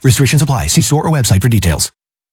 Restrictions apply. See store or website for details.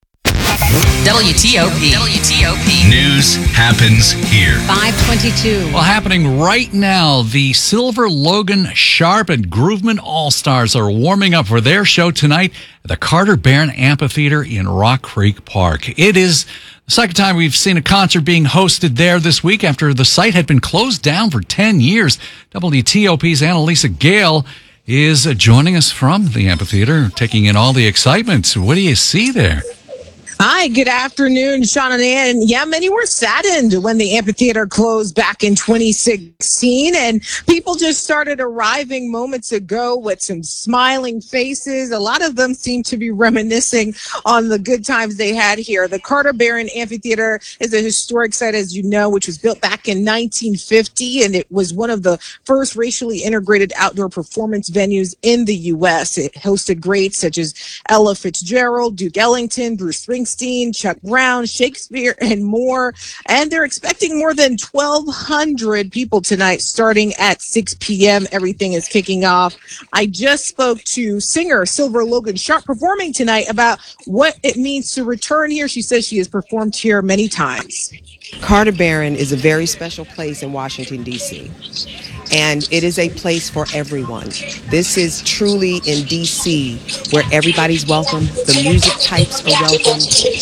WTOP. News happens here. 522. Well, happening right now, the Silver, Logan, Sharp, and Grooveman All-Stars are warming up for their show tonight at the Carter Barron Amphitheater in Rock Creek Park. It is the second time we've seen a concert being hosted there this week after the site had been closed down for 10 years. WTOP's Annalisa Gale is joining us from the amphitheater, taking in all the excitement. What do you see there? Hi, good afternoon, Sean and Ann. Yeah, many were saddened when the amphitheater closed back in 2016, and people just started arriving moments ago with some smiling faces. A lot of them seem to be reminiscing on the good times they had here. The Carter Barron Amphitheater is a historic site, as you know, which was built back in 1950, and it was one of the first racially integrated outdoor performance venues in the U.S. It hosted greats such as Ella Fitzgerald, Duke Ellington, Bruce Springsteen, Chuck Brown, Shakespeare, and more. And they're expecting more than 1,200 people tonight, starting at 6 p.m. Everything is kicking off. I just spoke to singer Silver Logan Sharp, performing tonight, about what it means to return here. She says she has performed here many times. Carter Barron is a very special place in Washington, D.C., and it is a place for everyone. This is truly in D.C. where everybody's welcome, the music types are welcome,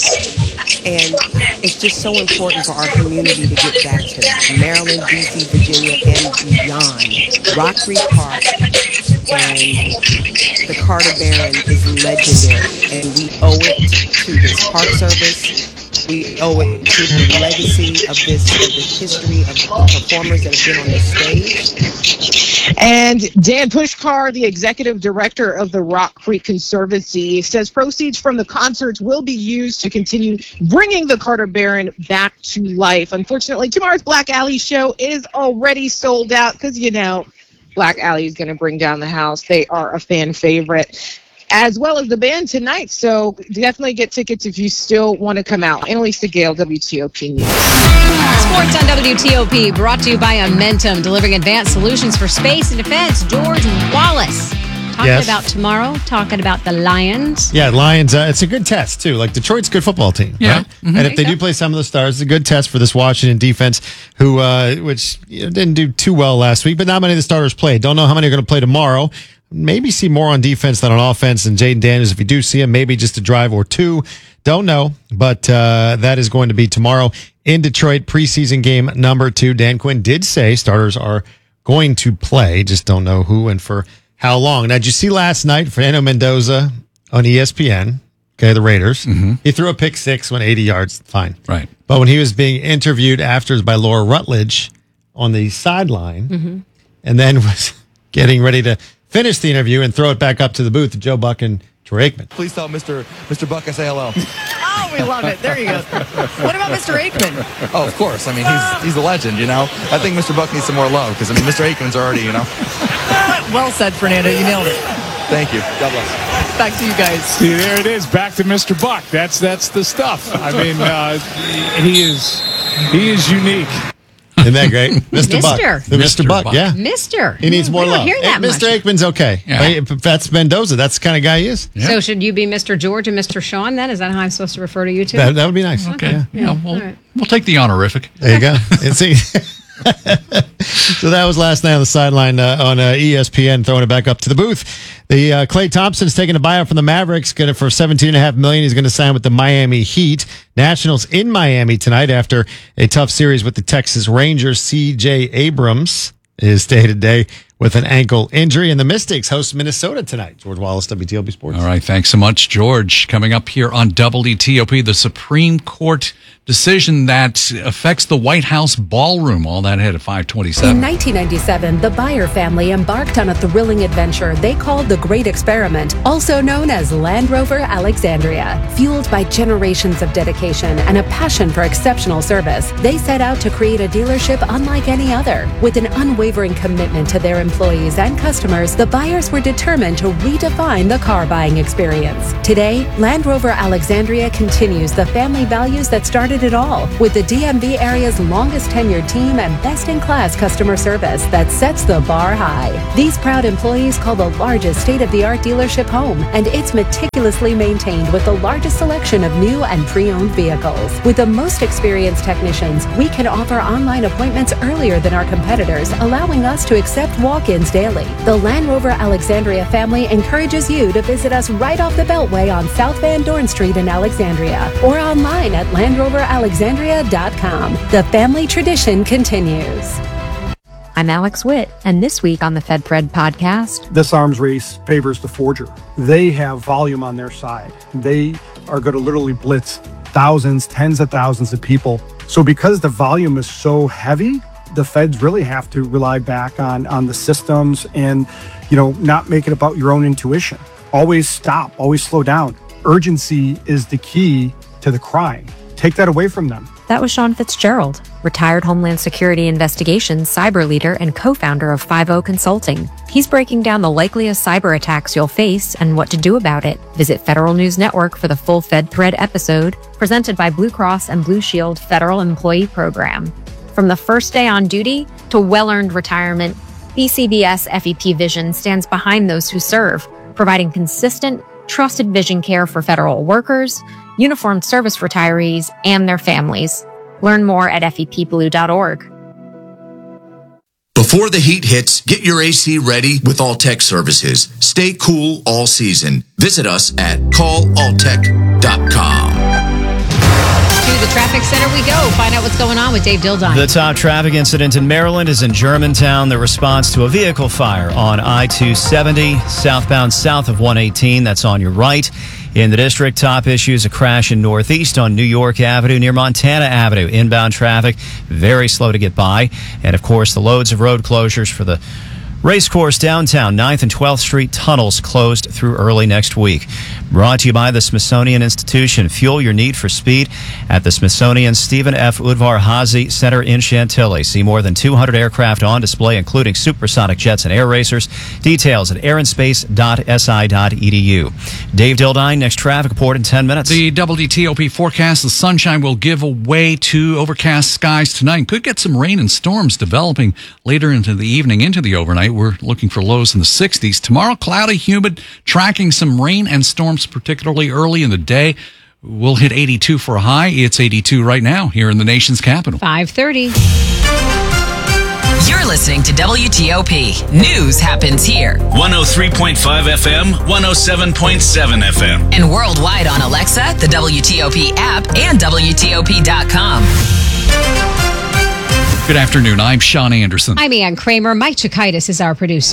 and it's just so important for our community to get back to Maryland, D.C., Virginia, and beyond. Rock Creek Park and the Carter Barron is legendary, and we owe it to this park service. We owe it to the legacy of the history of the performers that have been on the stage. And Dan Pushkar, the executive director of the Rock Creek Conservancy, says proceeds from the concerts will be used to continue bringing the Carter Barron back to life. Unfortunately, tomorrow's Black Alley show is already sold out because, you know, Black Alley is going to bring down the house. They are a fan favorite, as well as the band tonight. So definitely get tickets if you still want to come out. Annalisa Gale, WTOP News. Sports on WTOP, brought to you by Amentum, delivering advanced solutions for space and defense. George Wallace, talking about tomorrow, talking about the Lions. Yeah, Lions, it's a good test, too. Like, Detroit's a good football team, right? Mm-hmm. And if they do play some of the stars, it's a good test for this Washington defense, who which didn't do too well last week, but not many of the starters played. Don't know how many are going to play tomorrow. Maybe see more on defense than on offense. And Jaden Daniels, if you do see him, maybe just a drive or two. Don't know. But that is going to be tomorrow in Detroit, preseason game number 2. Dan Quinn did say starters are going to play. Just don't know who and for how long. Now, did you see last night Fernando Mendoza on ESPN? Okay, the Raiders. Mm-hmm. He threw a pick 6, went 80 yards. Fine. Right. But when he was being interviewed afterwards by Laura Rutledge on the sideline, and then was getting ready to finish the interview and throw it back up to the booth, Joe Buck and Troy Aikman. Please tell Mr. Buck I say hello. Oh, we love it. There you go. What about Mr. Aikman? Oh, of course. I mean, he's a legend, you know. I think Mr. Buck needs some more love because, I mean, Mr. Aikman's already, you know. Well said, Fernando. You nailed it. Thank you. God bless. Back to you guys. See, there it is. Back to Mr. Buck. That's the stuff. I mean, he is unique. Isn't that great? Mr. Buck. Mr. Buck, yeah. Mister. He needs more love. Hear that Mr. much. Aikman's okay. Yeah. If that's Mendoza. That's the kind of guy he is. Yeah. So should you be Mr. George and Mr. Sean then? Is that how I'm supposed to refer to you two? That would be nice. Okay. Yeah, we'll take the honorific. There you go. And see, so that was last night on the sideline on ESPN, throwing it back up to the booth. The Klay Thompson's taking a buyout from the Mavericks, for $17.5 million. He's going to sign with the Miami Heat. Nationals in Miami tonight after a tough series with the Texas Rangers. C.J. Abrams is day-to-day with an ankle injury, and the Mystics host Minnesota tonight. George Wallace, WTOP Sports. All right, thanks so much, George. Coming up here on WTOP, the Supreme Court decision that affects the White House ballroom. All that ahead at 5:27. In 1997, the Byer family embarked on a thrilling adventure they called the Great Experiment, also known as Land Rover Alexandria. Fueled by generations of dedication and a passion for exceptional service, they set out to create a dealership unlike any other, with an unwavering commitment to their employees and customers, the buyers were determined to redefine the car buying experience. Today, Land Rover Alexandria continues the family values that started it all, with the DMV area's longest tenured team and best-in-class customer service that sets the bar high. These proud employees call the largest state-of-the-art dealership home, and it's meticulously maintained with the largest selection of new and pre-owned vehicles. With the most experienced technicians, we can offer online appointments earlier than our competitors, allowing us to accept walk-ins daily. The Land Rover Alexandria family encourages you to visit us right off the Beltway on South Van Dorn Street in Alexandria, or online at LandRoverAlexandria.com. The family tradition continues. I'm Alex Witt, and this week on the FedPred podcast, this arms race favors the forger. They have volume on their side. They are going to literally blitz thousands, tens of thousands of people. So because the volume is so heavy, the feds really have to rely back on the systems and, not make it about your own intuition. Always stop, always slow down. Urgency is the key to the crime. Take that away from them. That was Sean Fitzgerald, retired Homeland Security Investigations cyber leader and co-founder of 5.0 Consulting. He's breaking down the likeliest cyber attacks you'll face and what to do about it. Visit Federal News Network for the full FedThread episode, presented by Blue Cross and Blue Shield Federal Employee Program. From the first day on duty to well-earned retirement, BCBS FEP Vision stands behind those who serve, providing consistent, trusted vision care for federal workers, uniformed service retirees, and their families. Learn more at fepblue.org. Before the heat hits, get your AC ready with Alltech Services. Stay cool all season. Visit us at callalltech.com. To the traffic center we go. Find out what's going on with Dave Dildine. The top traffic incident in Maryland is in Germantown. The response to a vehicle fire on I-270, southbound south of 118. That's on your right. In the district, top issues, a crash in Northeast on New York Avenue near Montana Avenue. Inbound traffic, very slow to get by. And, of course, the loads of road closures for the Racecourse downtown, 9th and 12th Street tunnels closed through early next week. Brought to you by the Smithsonian Institution. Fuel your need for speed at the Smithsonian Stephen F. Udvar-Hazy Center in Chantilly. See more than 200 aircraft on display, including supersonic jets and air racers. Details at airanspace.si.edu. Dave Dildine, next traffic report in 10 minutes. The WTOP forecast, the sunshine will give way to overcast skies tonight. Could get some rain and storms developing later into the evening, into the overnight. We're looking for lows in the 60s. Tomorrow, cloudy, humid, tracking some rain and storms, particularly early in the day. We'll hit 82 for a high. It's 82 right now here in the nation's capital. 5:30. You're listening to WTOP. News happens here. 103.5 FM, 107.7 FM. And worldwide on Alexa, the WTOP app, and WTOP.com. Good afternoon. I'm Sean Anderson. I'm Ann Kramer. Mike Chikaitis is our producer.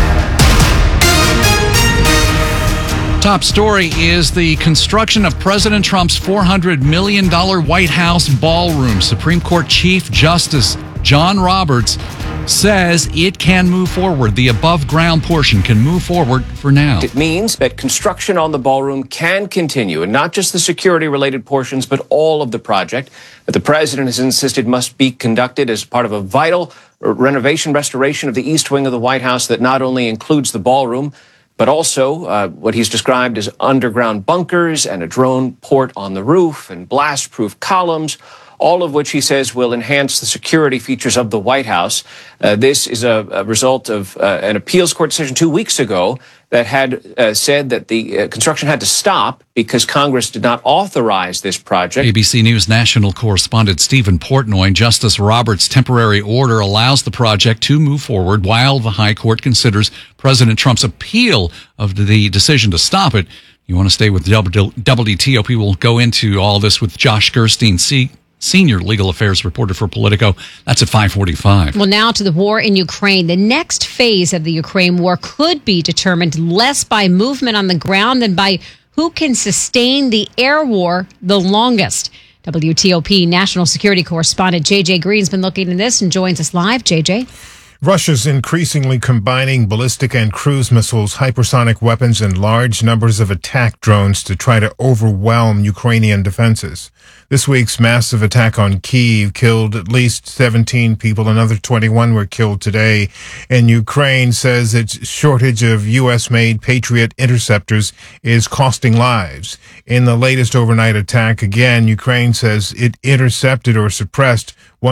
Top story is the construction of President Trump's $400 million White House ballroom. Supreme Court Chief Justice John Roberts says it can move forward. The above-ground portion can move forward for now. It means that construction on the ballroom can continue, and not just the security-related portions, but all of the project that the president has insisted must be conducted as part of a vital restoration of the east wing of the White House that not only includes the ballroom, but also what he's described as underground bunkers and a drone port on the roof and blast-proof columns, all of which he says will enhance the security features of the White House. This is a result of an appeals court decision 2 weeks ago that had said that the construction had to stop because Congress did not authorize this project. ABC News national correspondent Stephen Portnoy. Justice Roberts' temporary order allows the project to move forward while the High Court considers President Trump's appeal of the decision to stop it. You want to stay with WTOP? We'll go into all this with Josh Gerstein, senior legal affairs reporter for Politico. That's at 5:45. Well, now to the war in Ukraine. The next phase of the Ukraine war could be determined less by movement on the ground than by who can sustain the air war the longest. WTOP national security correspondent JJ Green's been looking into this and joins us live. JJ. Russia's increasingly combining ballistic and cruise missiles, hypersonic weapons, and large numbers of attack drones to try to overwhelm Ukrainian defenses. This week's massive attack on Kyiv killed at least 17 people. Another 21 were killed today. And Ukraine says its shortage of U.S.-made Patriot interceptors is costing lives. In the latest overnight attack, again, Ukraine says it intercepted or suppressed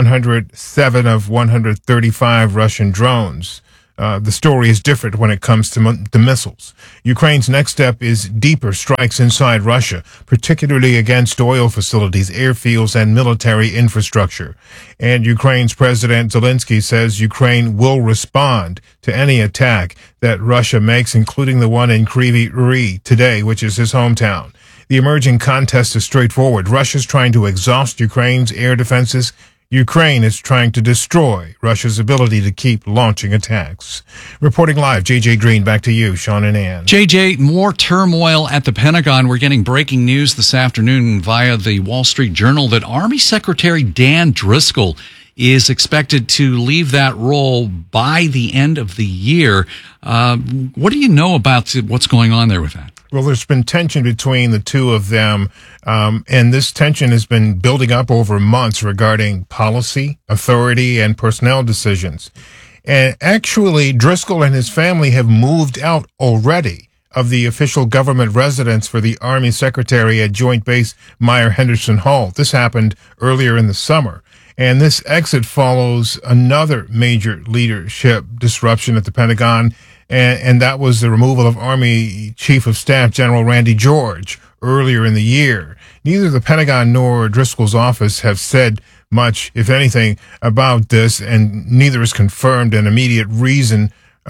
107 of 135 Russian drones. The story is different when it comes to the missiles. Ukraine's next step is deeper strikes inside Russia, particularly against oil facilities, airfields, and military infrastructure. And Ukraine's President Zelensky says Ukraine will respond to any attack that Russia makes, including the one in Kryvyi Rih today, which is his hometown. The emerging contest is straightforward. Russia's trying to exhaust Ukraine's air defenses. Ukraine is trying to destroy Russia's ability to keep launching attacks. Reporting live, JJ Green, back to you, Sean and Ann. JJ, more turmoil at the Pentagon. We're getting breaking news this afternoon via the Wall Street Journal that Army Secretary Dan Driscoll is expected to leave that role by the end of the year. What do you know about what's going on there with that? Well, there's been tension between the two of them, and this tension has been building up over months regarding policy, authority, and personnel decisions. And actually, Driscoll and his family have moved out already of the official government residence for the Army Secretary at Joint Base Myer-Henderson Hall. This happened earlier in the summer. And this exit follows another major leadership disruption at the Pentagon, and that was the removal of Army Chief of Staff General Randy George earlier in the year. Neither the Pentagon nor Driscoll's office have said much, if anything, about this, and neither has confirmed an immediate reason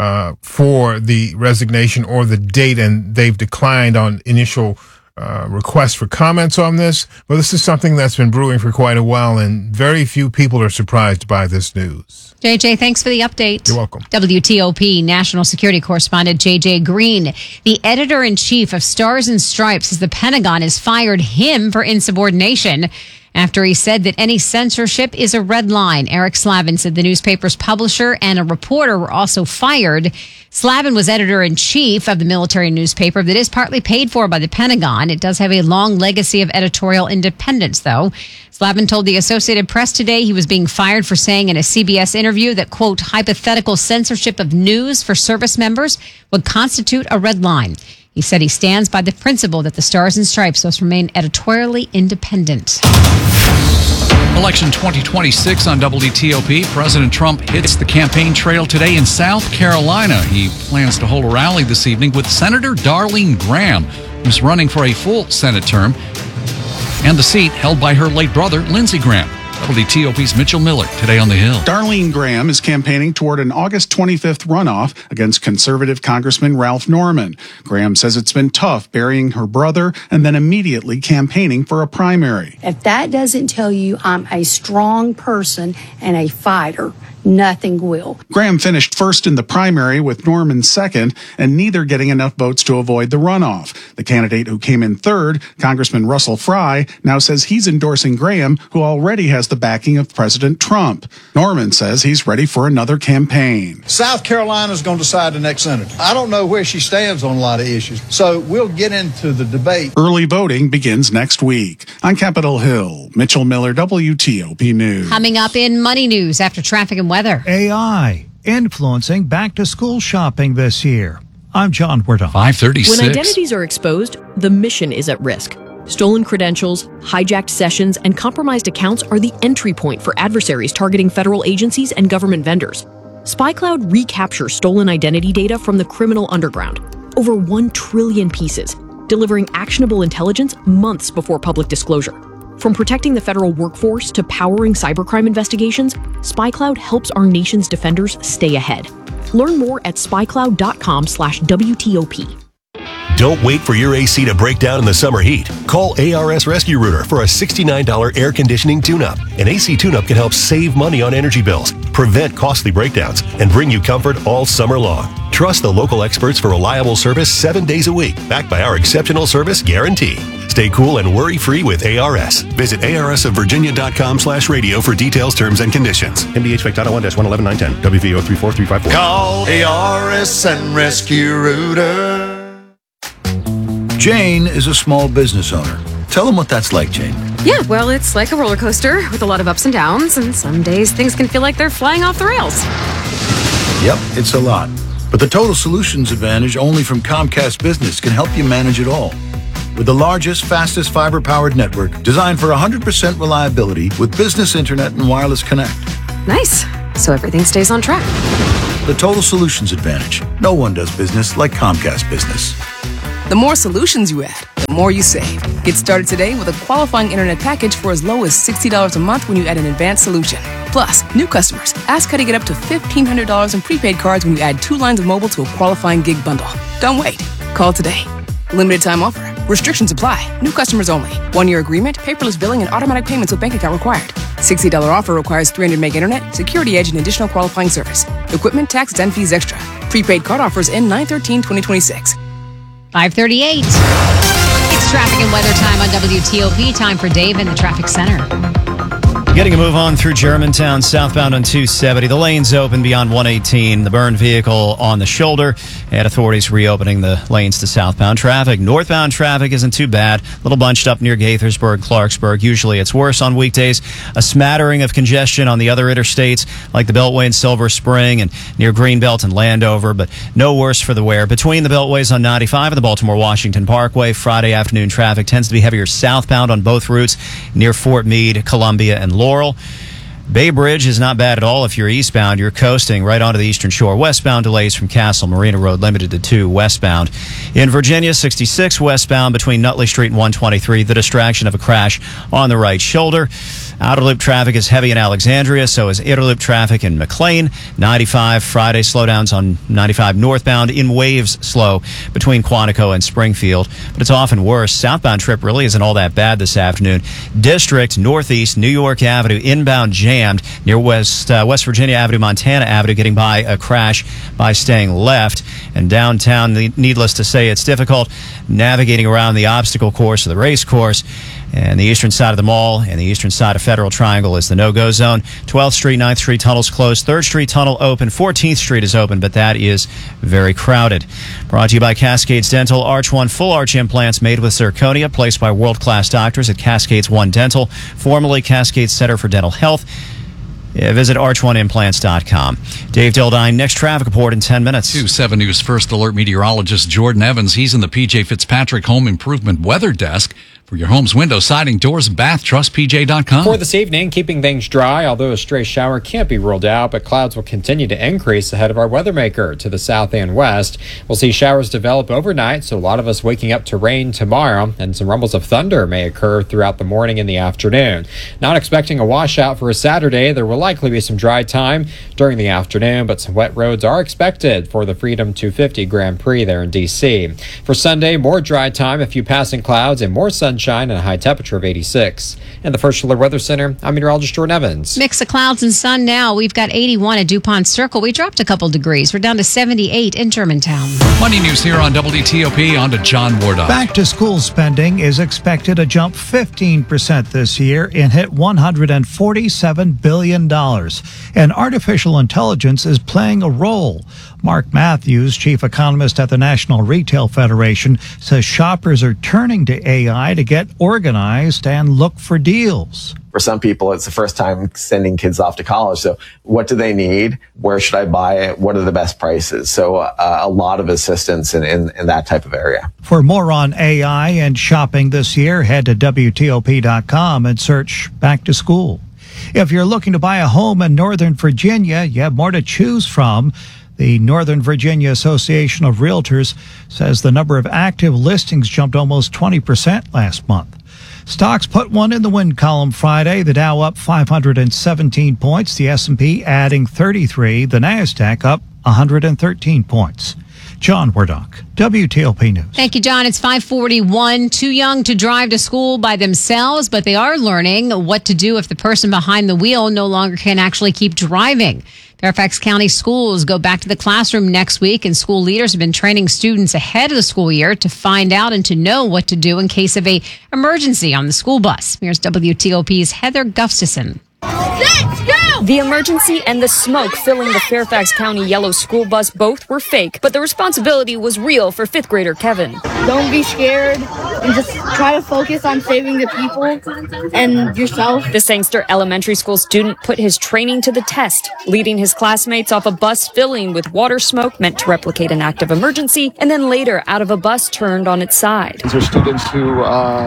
for the resignation or the date, and they've declined on initial requests for comments on this. But this is something that's been brewing for quite a while, and very few people are surprised by this news. JJ, thanks for the update. You're welcome. WTOP national security correspondent JJ Green, the editor-in-chief of Stars and Stripes, says the Pentagon has fired him for insubordination after he said that any censorship is a red line. Eric Slavin said the newspaper's publisher and a reporter were also fired. Slavin was editor-in-chief of the military newspaper that is partly paid for by the Pentagon. It does have a long legacy of editorial independence, though. Slavin told the Associated Press today he was being fired for saying in a CBS interview that, quote, hypothetical censorship of news for service members would constitute a red line. He said he stands by the principle that the Stars and Stripes must remain editorially independent. Election 2026 on WTOP. President Trump hits the campaign trail today in South Carolina. He plans to hold a rally this evening with Senator Darlene Graham, who's running for a full Senate term, and the seat held by her late brother, Lindsey Graham. WTOP's Mitchell Miller today on the Hill. Darlene Graham is campaigning toward an August 25th runoff against conservative Congressman Ralph Norman. Graham says it's been tough burying her brother and then immediately campaigning for a primary. If that doesn't tell you I'm a strong person and a fighter, nothing will. Graham finished first in the primary with Norman second, and neither getting enough votes to avoid the runoff. The candidate who came in third, Congressman Russell Fry, now says he's endorsing Graham, who already has the backing of President Trump. Norman says he's ready for another campaign. South Carolina's going to decide the next senator. I don't know where she stands on a lot of issues, so we'll get into the debate. Early voting begins next week. On Capitol Hill, Mitchell Miller, WTOP News. Coming up in Money News after traffic and weather. AI influencing back-to-school shopping this year. I'm John Huerta. 5:36. When identities are exposed, the mission is at risk. Stolen credentials, hijacked sessions, and compromised accounts are the entry point for adversaries targeting federal agencies and government vendors. SpyCloud recaptures stolen identity data from the criminal underground, over 1 trillion pieces, delivering actionable intelligence months before public disclosure. From protecting the federal workforce to powering cybercrime investigations, SpyCloud helps our nation's defenders stay ahead. Learn more at spycloud.com/WTOP. Don't wait for your AC to break down in the summer heat. Call ARS Rescue Rooter for a $69 air conditioning tune-up. An AC tune-up can help save money on energy bills, prevent costly breakdowns, and bring you comfort all summer long. Trust the local experts for reliable service 7 days a week, backed by our exceptional service guarantee. Stay cool and worry-free with ARS. Visit arsofvirginia.com/radio for details, terms, and conditions. MDHVAC Title 1-111-910. WVO 34354. Call ARS and Rescue Rooter. Jane is a small business owner. Tell them what that's like, Jane. Yeah, well, it's like a roller coaster with a lot of ups and downs, and some days things can feel like they're flying off the rails. Yep, it's a lot. But the Total Solutions Advantage only from Comcast Business can help you manage it all. With the largest, fastest fiber-powered network designed for 100% reliability with business internet and wireless connect. Nice. So everything stays on track. The Total Solutions Advantage. No one does business like Comcast Business. The more solutions you add, the more you save. Get started today with a qualifying internet package for as low as $60 a month when you add an advanced solution. Plus, new customers, ask how to get up to $1,500 in prepaid cards when you add 2 lines of mobile to a qualifying gig bundle. Don't wait. Call today. Limited time offer. Restrictions apply. New customers only. 1-year agreement, paperless billing, and automatic payments with bank account required. $60 offer requires 300 meg internet, security edge, and additional qualifying service. Equipment, tax, and fees extra. Prepaid card offers end 9/13/2026. 5:38. It's traffic and weather time on WTOP. Time for Dave in the traffic center. Getting a move on through Germantown, southbound on 270. The lanes open beyond 118. The burned vehicle on the shoulder, and authorities reopening the lanes to southbound traffic. Northbound traffic isn't too bad. A little bunched up near Gaithersburg, Clarksburg. Usually it's worse on weekdays. A smattering of congestion on the other interstates, like the Beltway in Silver Spring and near Greenbelt and Landover, but no worse for the wear. Between the Beltways on 95 and the Baltimore-Washington Parkway, Friday afternoon traffic tends to be heavier southbound on both routes near Fort Meade, Columbia, and Laurel. Bay Bridge is not bad at all. If you're eastbound, you're coasting right onto the Eastern Shore. Westbound delays from Castle Marina Road limited to 2 westbound. In Virginia, 66 westbound between Nutley Street and 123. The distraction of a crash on the right shoulder. Outer loop traffic is heavy in Alexandria, so is inner loop traffic in McLean. 95 Friday slowdowns on 95 northbound. In waves slow between Quantico and Springfield, but it's often worse. Southbound trip really isn't all that bad this afternoon. District Northeast New York Avenue inbound jammed near West Virginia Avenue, Montana Avenue, getting by a crash by staying left. And downtown, needless to say, it's difficult navigating around the obstacle course or the race course. And the eastern side of the mall and the eastern side of Federal Triangle is the no-go zone. 12th Street, 9th Street tunnel's closed. 3rd Street tunnel open. 14th Street is open, but that is very crowded. Brought to you by Cascades Dental. Arch One full arch implants made with zirconia, placed by world-class doctors at Cascades One Dental, formerly Cascades Center for Dental Health. Visit arch1implants.com. Dave Dildine, next traffic report in 10 minutes. 7 News First Alert meteorologist Jordan Evans. He's in the PJ Fitzpatrick Home Improvement Weather Desk. For your home's window, siding, doors, and bath, trust PJ.com. For this evening, keeping things dry, although a stray shower can't be ruled out, but clouds will continue to increase ahead of our weather maker to the south and west. We'll see showers develop overnight, so a lot of us waking up to rain tomorrow, and some rumbles of thunder may occur throughout the morning and the afternoon. Not expecting a washout for a Saturday. There will likely be some dry time during the afternoon, but some wet roads are expected for the Freedom 250 Grand Prix there in D.C. For Sunday, more dry time, a few passing clouds, and more sunshine and a high temperature of 86. In the First Alert Weather Center, I'm meteorologist Jordan Evans. Mix of clouds and sun now. We've got 81 at DuPont Circle. We dropped a couple degrees. We're down to 78 in Germantown. Money news here on WTOP. On to John Wardock. Back to school spending is expected to jump 15% this year and hit $147 billion. And artificial intelligence is playing a role. Mark Matthews, chief economist at the National Retail Federation, says shoppers are turning to AI to get organized and look for deals. For some people, it's the first time sending kids off to college. So what do they need? Where should I buy it? What are the best prices? So a lot of assistance in that type of area. For more on AI and shopping this year, head to WTOP.com and search Back to School. If you're looking to buy a home in Northern Virginia, you have more to choose from. The Northern Virginia Association of Realtors says the number of active listings jumped almost 20% last month. Stocks put one in the win column Friday. The Dow up 517 points, the S&P adding 33, the NASDAQ up 113 points. John Wardock, WTOP News. Thank you, John. It's 5:41. Too young to drive to school by themselves, but they are learning what to do if the person behind the wheel no longer can actually keep driving. Fairfax County schools go back to the classroom next week, and school leaders have been training students ahead of the school year to find out and to know what to do in case of a emergency on the school bus. Here's WTOP's Heather Gustafson. Let's go! The emergency and the smoke filling the Fairfax County yellow school bus both were fake, but the responsibility was real for fifth grader Kevin. Don't be scared and just try to focus on saving the people and yourself. The Sangster Elementary School student put his training to the test, leading his classmates off a bus filling with water smoke meant to replicate an act of emergency, and then later out of a bus turned on its side. These are students who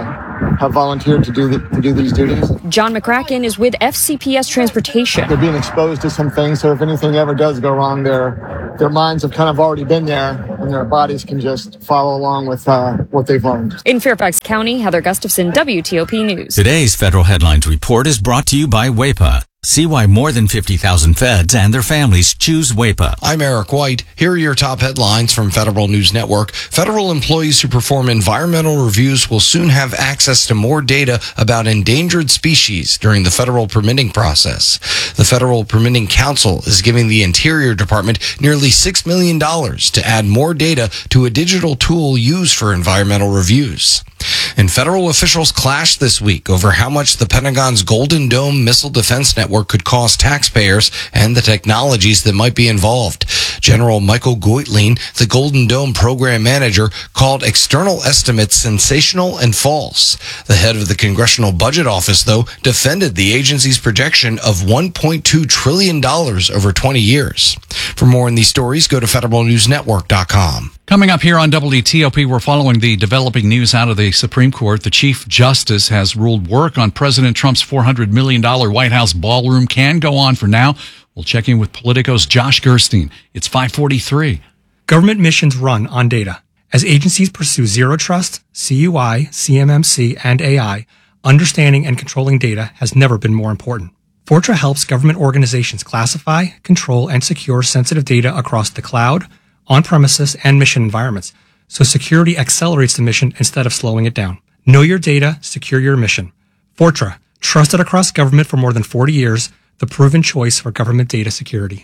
have volunteered to do these duties. John McCracken is with FCPS Transportation. They're being exposed to some things, so if anything ever does go wrong, their minds have kind of already been there, and their bodies can just follow along with what they've learned. In Fairfax County, Heather Gustafson, WTOP News. Today's Federal Headlines Report is brought to you by WAEPA. See why more than 50,000 feds and their families choose WAEPA. I'm Eric White. Here are your top headlines from Federal News Network. Federal employees who perform environmental reviews will soon have access to more data about endangered species during the federal permitting process. The Federal Permitting Council is giving the Interior Department nearly $6 million to add more data to a digital tool used for environmental reviews. And federal officials clashed this week over how much the Pentagon's Golden Dome missile defense network could cost taxpayers and the technologies that might be involved. General Michael Goitlein, the Golden Dome program manager, called external estimates sensational and false. The head of the Congressional Budget Office, though, defended the agency's projection of $1.2 trillion over 20 years. For more on these stories, go to federalnewsnetwork.com. Coming up here on WTOP, we're following the developing news out of the Supreme Court. The Chief Justice has ruled work on President Trump's $400 million White House ballroom can go on for now. We'll check in with Politico's Josh Gerstein. It's 5:43. Government missions run on data. As agencies pursue zero trust, CUI, CMMC, and AI, understanding and controlling data has never been more important. Fortra helps government organizations classify, control, and secure sensitive data across the cloud, on-premises, and mission environments, so security accelerates the mission instead of slowing it down. Know your data, secure your mission. Fortra, trusted across government for more than 40 years, the proven choice for government data security.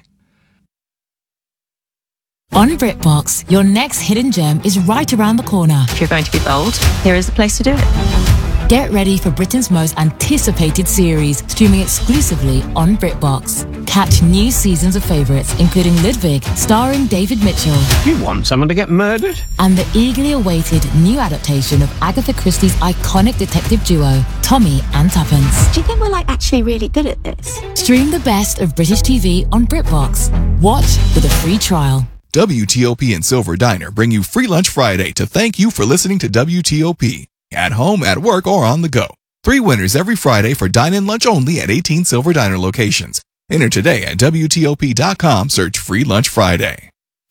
On BritBox, your next hidden gem is right around the corner. If you're going to be bold, here is the place to do it. Get ready for Britain's most anticipated series, streaming exclusively on BritBox. Catch new seasons of favourites, including Ludwig, starring David Mitchell. You want someone to get murdered? And the eagerly awaited new adaptation of Agatha Christie's iconic detective duo, Tommy and Tuppence. Do you think we're actually really good at this? Stream the best of British TV on BritBox. Watch with a free trial. WTOP and Silver Diner bring you Free Lunch Friday to thank you for listening to WTOP. At home, at work, or on the go. 3 winners every Friday for dine-in lunch only at 18 Silver Diner locations. Enter today at WTOP.com. Search Free Lunch Friday.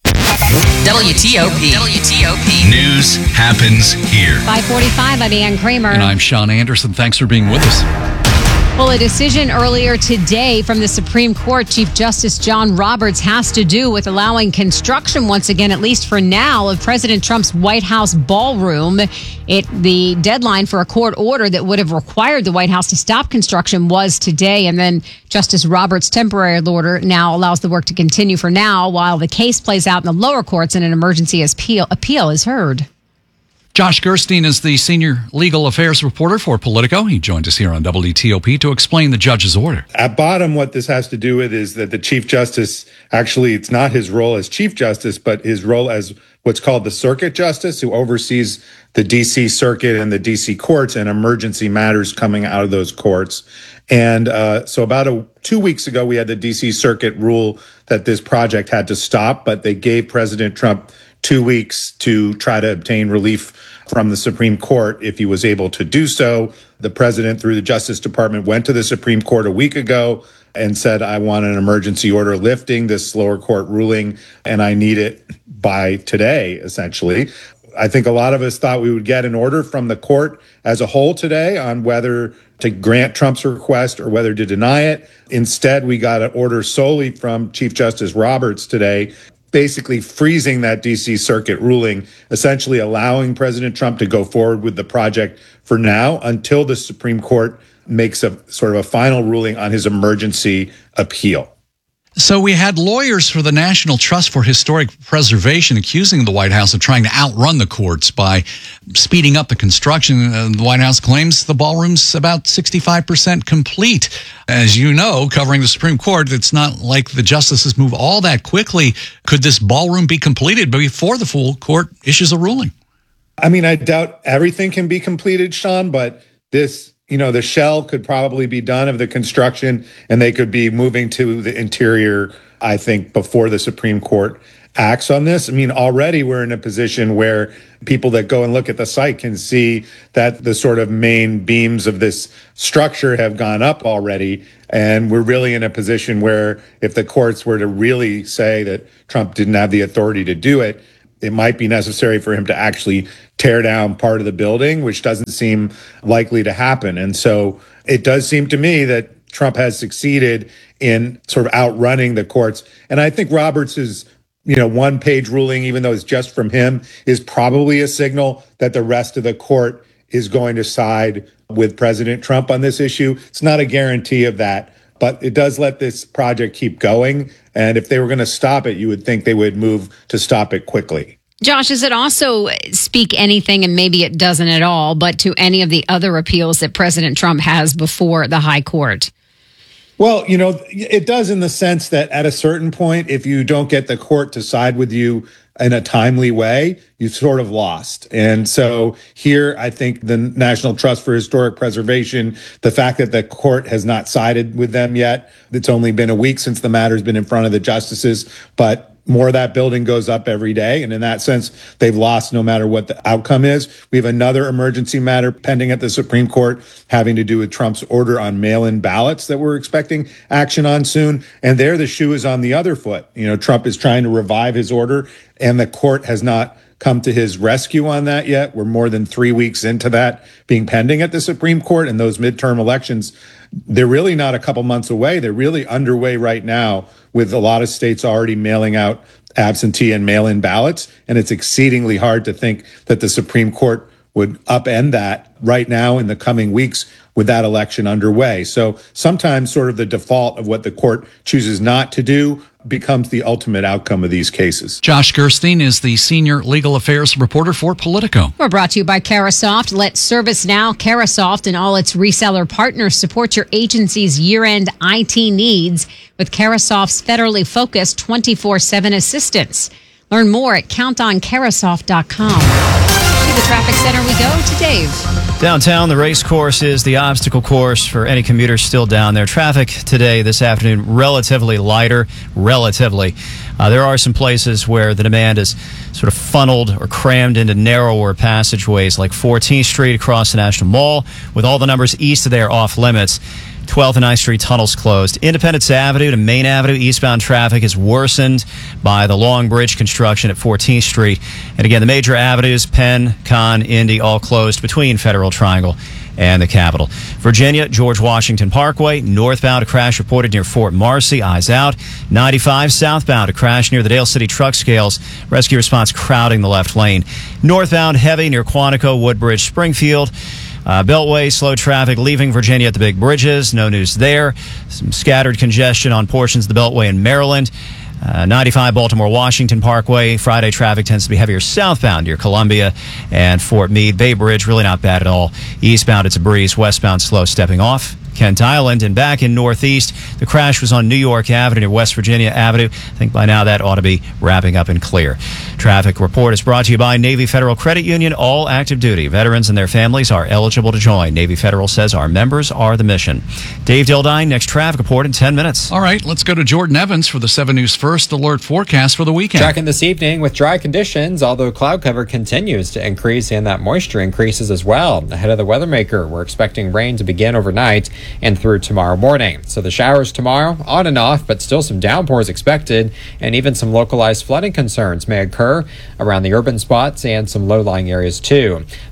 WTOP. News happens here. 5:45. I'm Ann Kramer. And I'm Sean Anderson. Thanks for being with us. Well, a decision earlier today from the Supreme Court, Chief Justice John Roberts, has to do with allowing construction once again, at least for now, of President Trump's White House ballroom. The deadline for a court order that would have required the White House to stop construction was today. And then Justice Roberts' temporary order now allows the work to continue for now while the case plays out in the lower courts and an emergency appeal is heard. Josh Gerstein is the senior legal affairs reporter for Politico. He joined us here on WTOP to explain the judge's order. At bottom, what this has to do with is that the Chief Justice, actually, it's not his role as Chief Justice, but his role as what's called the Circuit Justice, who oversees the D.C. Circuit and the D.C. courts and emergency matters coming out of those courts. And so about 2 weeks ago, we had the D.C. Circuit rule that this project had to stop, but they gave President Trump 2 weeks to try to obtain relief from the Supreme Court if he was able to do so. The president, through the Justice Department, went to the Supreme Court a week ago and said, I want an emergency order lifting this lower court ruling, and I need it by today, essentially. I think a lot of us thought we would get an order from the court as a whole today on whether to grant Trump's request or whether to deny it. Instead, we got an order solely from Chief Justice Roberts today, basically freezing that D.C. Circuit ruling, essentially allowing President Trump to go forward with the project for now until the Supreme Court makes a sort of a final ruling on his emergency appeal. So we had lawyers for the National Trust for Historic Preservation accusing the White House of trying to outrun the courts by speeding up the construction. The White House claims the ballroom's about 65% complete. As you know, covering the Supreme Court, it's not like the justices move all that quickly. Could this ballroom be completed before the full court issues a ruling? I mean, I doubt everything can be completed, Sean, but this, the shell could probably be done of the construction, and they could be moving to the interior, I think, before the Supreme Court acts on this. I mean, already we're in a position where people that go and look at the site can see that the sort of main beams of this structure have gone up already. And we're really in a position where if the courts were to really say that Trump didn't have the authority to do it, it might be necessary for him to actually tear down part of the building, which doesn't seem likely to happen. And so it does seem to me that Trump has succeeded in sort of outrunning the courts. And I think Roberts' one-page ruling, even though it's just from him, is probably a signal that the rest of the court is going to side with President Trump on this issue. It's not a guarantee of that, but it does let this project keep going. And if they were going to stop it, you would think they would move to stop it quickly. Josh, does it also speak anything, and maybe it doesn't at all, but to any of the other appeals that President Trump has before the high court? Well, it does in the sense that at a certain point, if you don't get the court to side with you in a timely way, you've sort of lost. And so here, I think the National Trust for Historic Preservation, the fact that the court has not sided with them yet, it's only been a week since the matter's been in front of the justices, but more of that building goes up every day. And in that sense, they've lost no matter what the outcome is. We have another emergency matter pending at the Supreme Court having to do with Trump's order on mail-in ballots that we're expecting action on soon. And there, the shoe is on the other foot. Trump is trying to revive his order, and the court has not come to his rescue on that yet. We're more than 3 weeks into that being pending at the Supreme Court, and those midterm elections, they're really not a couple months away. They're really underway right now, with a lot of states already mailing out absentee and mail-in ballots. And it's exceedingly hard to think that the Supreme Court would upend that right now in the coming weeks with that election underway. So sometimes sort of the default of what the court chooses not to do becomes the ultimate outcome of these cases. Josh Gerstein is the senior legal affairs reporter for Politico. We're brought to you by Carahsoft. Let ServiceNow, Carahsoft, and all its reseller partners support your agency's year-end IT needs with Carahsoft's federally focused 24/7 assistance. Learn more at countoncarahsoft.com. To the traffic center we go to Dave. Downtown, the race course is the obstacle course for any commuters still down there. Traffic today, this afternoon, relatively lighter, relatively. There are some places where the demand is sort of funneled or crammed into narrower passageways, like 14th Street across the National Mall, with all the numbers east of there off limits. 12th and I Street tunnels closed. Independence Avenue to Main Avenue eastbound traffic is worsened by the Long Bridge construction at 14th Street. And again, the major avenues, Penn, Con, Indy, all closed between Federal Triangle and the Capitol. Virginia, George Washington Parkway, northbound, a crash reported near Fort Marcy, eyes out. 95 southbound, a crash near the Dale City truck scales. Rescue response crowding the left lane. Northbound, heavy near Quantico, Woodbridge, Springfield. Beltway, slow traffic leaving Virginia at the big bridges. No news there. Some scattered congestion on portions of the Beltway in Maryland. 95 Baltimore-Washington Parkway. Friday traffic tends to be heavier southbound near Columbia and Fort Meade. Bay Bridge, really not bad at all. Eastbound, it's a breeze. Westbound, slow stepping off. Kent Island, and back in Northeast, the crash was on New York Avenue near West Virginia Avenue. I think by now that ought to be wrapping up and clear. Traffic report is brought to you by Navy Federal Credit Union. All active duty veterans and their families are eligible to join. Navy Federal says our members are the mission. Dave Dildine, next traffic report in 10 minutes. All right, let's go to Jordan Evans for the 7 News First Alert forecast for the weekend. Tracking this evening with dry conditions, although cloud cover continues to increase and that moisture increases as well. Ahead of the weather maker, we're expecting rain to begin overnight and through tomorrow morning. So the showers tomorrow, on and off, but still some downpours expected, and even some localized flooding concerns may occur around the urban spots and some low-lying areas too.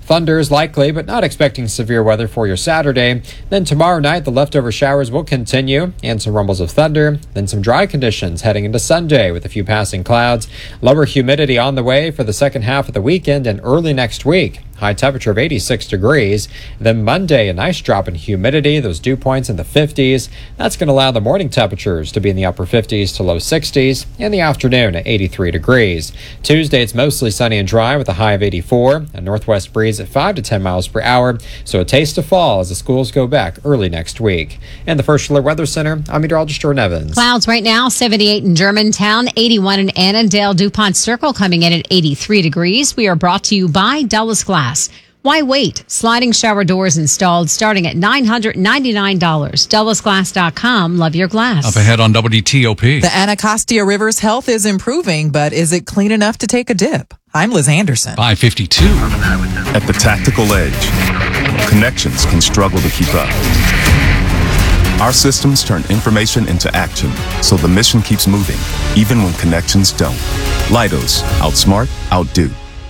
Thunder is likely, but not expecting severe weather for your Saturday. Then tomorrow night, the leftover showers will continue and some rumbles of thunder. Then some dry conditions heading into Sunday with a few passing clouds. Lower humidity on the way for the second half of the weekend and early next week. High temperature of 86 degrees. Then Monday, a nice drop in humidity, those dew points in the 50s. That's going to allow the morning temperatures to be in the upper 50s to low 60s, and the afternoon at 83 degrees. Tuesday, it's mostly sunny and dry with a high of 84, a northwest breeze at 5 to 10 miles per hour, so a taste of fall as the schools go back early next week. And the First Alert Weather Center, I'm meteorologist Jordan Evans. Clouds right now, 78 in Germantown, 81 in Annandale, DuPont Circle coming in at 83 degrees. We are brought to you by Dulles Glass. Why wait? Sliding shower doors installed starting at $999. DullesGlass.com. Love your glass. Up ahead on WTOP. The Anacostia River's health is improving, but is it clean enough to take a dip? I'm Liz Anderson. 552. At the tactical edge, connections can struggle to keep up. Our systems turn information into action, so the mission keeps moving, even when connections don't. Leidos, outsmart, outdo.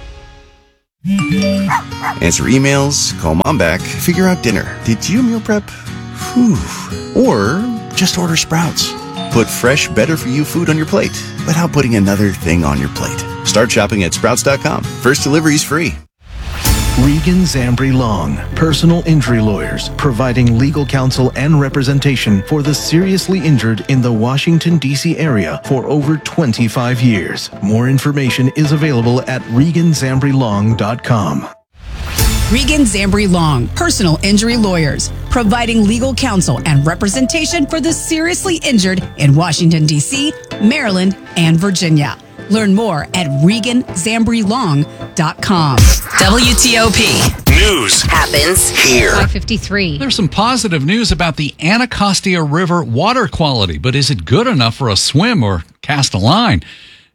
Answer emails, call mom back, figure out dinner. Did you meal prep? Whew. Or just order Sprouts. Put fresh, better-for-you food on your plate without putting another thing on your plate. Start shopping at Sprouts.com. First delivery's free. Regan Zambri Long, personal injury lawyers, providing legal counsel and representation for the seriously injured in the Washington, D.C. area for over 25 years. More information is available at ReganZambriLong.com. Regan Zambri Long, personal injury lawyers, providing legal counsel and representation for the seriously injured in Washington, D.C., Maryland, and Virginia. Learn more at ReganZambriLong.com. WTOP. News happens here. 553. There's some positive news about the Anacostia River water quality, but is it good enough for a swim or cast a line?